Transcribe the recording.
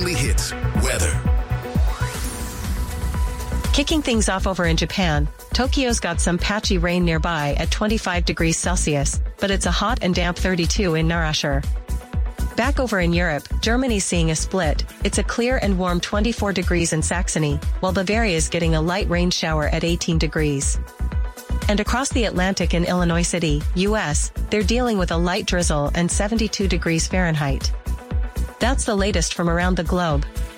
only hits, weather. Kicking things off over in Japan, Tokyo's got some patchy rain nearby at 25 degrees Celsius, but it's a hot and damp 32 in Narashur. Back over in Europe, Germany's seeing a split. It's a clear and warm 24 degrees in Saxony, while Bavaria's getting a light rain shower at 18 degrees. And across the Atlantic in Illinois City, US, they're dealing with a light drizzle and 72 degrees Fahrenheit. That's the latest from around the globe.